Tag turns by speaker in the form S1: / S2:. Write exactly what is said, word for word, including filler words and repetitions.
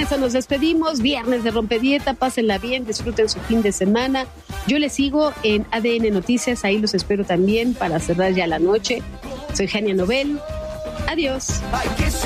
S1: eso nos despedimos. Viernes de Rompedieta, pásenla bien, disfruten su fin de semana. Yo les sigo en A D N Noticias, ahí los espero también para cerrar ya la noche. Soy Jania Nobel. Adiós.